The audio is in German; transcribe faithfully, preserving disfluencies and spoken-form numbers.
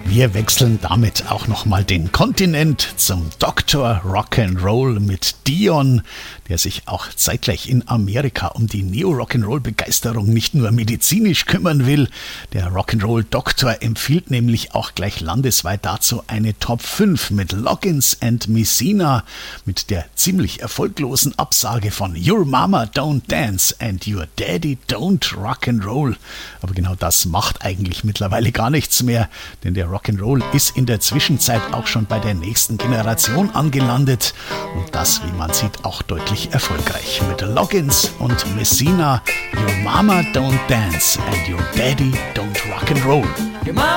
Wir wechseln damit auch nochmal den Kontinent zum Doktor Rock'n'Roll mit Dion, der sich auch zeitgleich in Amerika um die Neo-Rock'n'Roll-Begeisterung nicht nur medizinisch kümmern will. Der Rock'n'Roll-Doktor empfiehlt nämlich auch gleich landesweit dazu eine Top fünf mit Loggins and Messina, mit der ziemlich erfolglosen Absage von Your Mama Don't Dance and Your Daddy Don't Rock'n'Roll. Aber genau das macht eigentlich mittlerweile gar nichts mehr, denn der Rock'n'Roll ist in der Zwischenzeit auch schon bei der nächsten Generation angelandet und das, wie man sieht, auch deutlich erfolgreich. Mit Loggins und Messina, Your Mama Don't Dance and Your Daddy Don't Rock'n'Roll. Your mama